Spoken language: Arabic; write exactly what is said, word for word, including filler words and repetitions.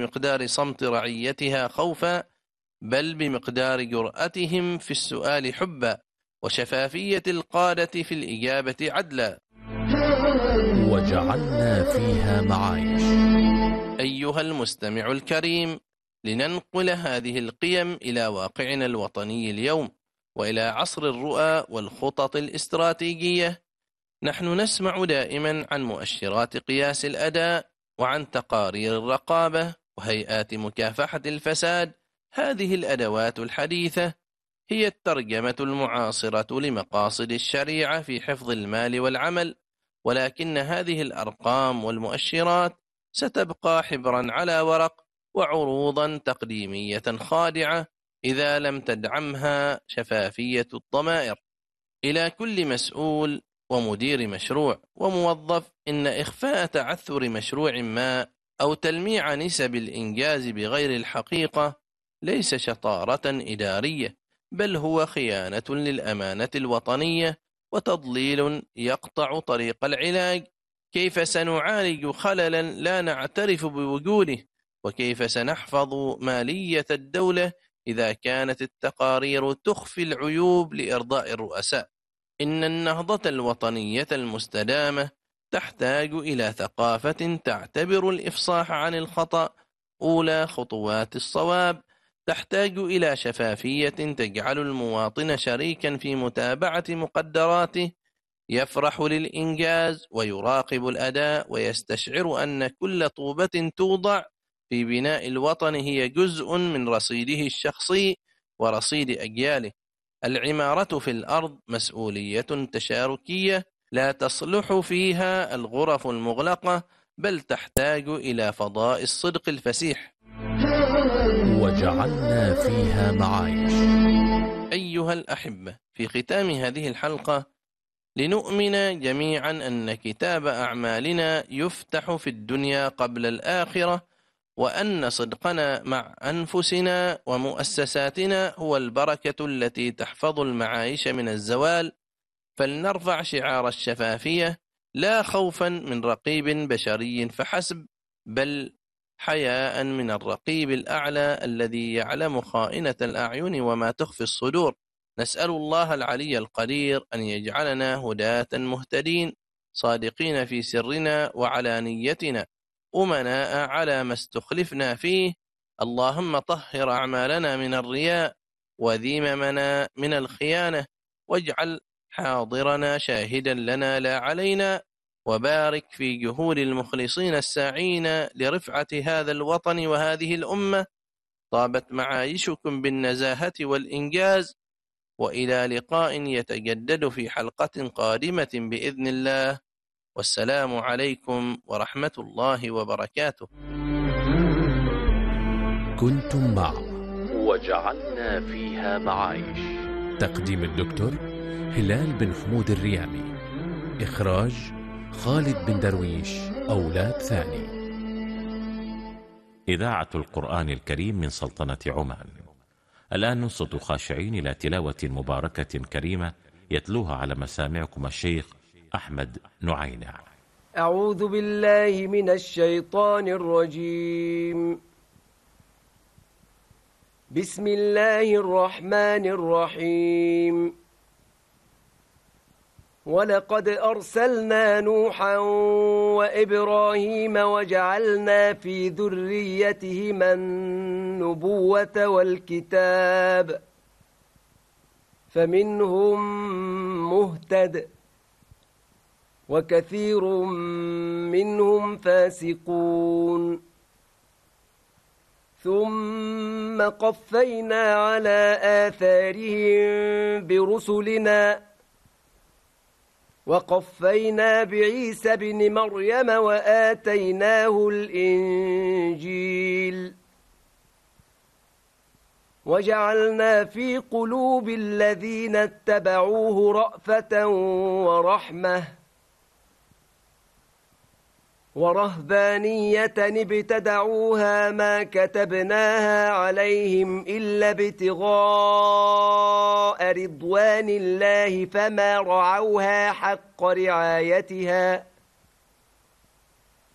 بمقدار صمت رعيتها خوفا، بل بمقدار جرأتهم في السؤال حبا، وشفافية القادة في الإجابة عدلا. وجعلنا فيها معايش. أيها المستمع الكريم، لننقل هذه القيم إلى واقعنا الوطني اليوم، وإلى عصر الرؤى والخطط الاستراتيجية. نحن نسمع دائما عن مؤشرات قياس الأداء، وعن تقارير الرقابة، وهيئات مكافحة الفساد. هذه الأدوات الحديثة هي الترجمة المعاصرة لمقاصد الشريعة في حفظ المال والعمل، ولكن هذه الأرقام والمؤشرات ستبقى حبرا على ورق وعروضا تقديمية خادعة إذا لم تدعمها شفافية الضمائر. إلى كل مسؤول ومدير مشروع وموظف، إن إخفاء تعثر مشروع ما أو تلميع نسب الإنجاز بغير الحقيقة ليس شطارة إدارية، بل هو خيانة للأمانة الوطنية وتضليل يقطع طريق العلاج. كيف سنعالج خللا لا نعترف بوجوده؟ وكيف سنحفظ مالية الدولة إذا كانت التقارير تخفي العيوب لإرضاء الرؤساء؟ إن النهضة الوطنية المستدامة تحتاج إلى ثقافة تعتبر الإفصاح عن الخطأ أولى خطوات الصواب، تحتاج إلى شفافية تجعل المواطن شريكا في متابعة مقدراته، يفرح للإنجاز ويراقب الأداء، ويستشعر أن كل طوبة توضع في بناء الوطن هي جزء من رصيده الشخصي ورصيد أجياله. العمارة في الأرض مسؤولية تشاركية لا تصلح فيها الغرف المغلقة، بل تحتاج إلى فضاء الصدق الفسيح. وجعلنا فيها معايش. أيها الأحبة، في ختام هذه الحلقة لنؤمن جميعا أن كتاب أعمالنا يفتح في الدنيا قبل الآخرة، وأن صدقنا مع أنفسنا ومؤسساتنا هو البركة التي تحفظ المعايش من الزوال. فلنرفع شعار الشفافية، لا خوفا من رقيب بشري فحسب، بل حياء من الرقيب الأعلى الذي يعلم خائنة الأعين وما تخفي الصدور. نسأل الله العلي القدير أن يجعلنا هداة مهتدين، صادقين في سرنا وعلانيتنا، أمناء على ما استخلفنا فيه. اللهم طهر أعمالنا من الرياء، وذممنا من الخيانة، واجعل حاضرنا شاهدا لنا لا علينا، وبارك في جهود المخلصين الساعين لرفعة هذا الوطن وهذه الأمة. طابت معايشكم بالنزاهة والإنجاز، وإلى لقاء يتجدد في حلقة قادمة بإذن الله، والسلام عليكم ورحمة الله وبركاته. كنتم مع وجعلنا فيها معايش، تقديم الدكتور هلال بن حمود الريامي، إخراج خالد بن درويش أولاد ثاني. إذاعة القرآن الكريم من سلطنة عمان. الآن ننصت خاشعين إلى تلاوة مباركة كريمة يتلوها على مسامعكم الشيخ أحمد نعينع. أعوذ بالله من الشيطان الرجيم. بسم الله الرحمن الرحيم. ولقد أرسلنا نوحا وإبراهيم وجعلنا في ذريتهما النبوة والكتاب، فمنهم مهتد وكثير منهم فاسقون. ثم قفينا على آثارهم برسلنا، وقفينا بعيسى بن مريم وآتيناه الإنجيل، وجعلنا في قلوب الذين اتبعوه رأفة ورحمة ورهبانية ابتدعوها ما كتبناها عليهم إلا ابتغاء رضوان الله، فما رعوها حق رعايتها